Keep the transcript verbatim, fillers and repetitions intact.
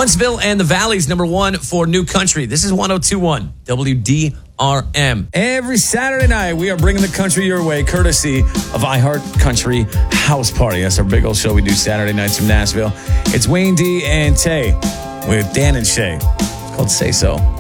Huntsville and the Valley's number one for New Country. This is one oh two point one W D R M. Every Saturday night, we are bringing the country your way, courtesy of iHeart Country House Party. That's our big old show we do Saturday nights from Nashville. It's Wayne D and Tay with Dan and Shay. It's called Say So.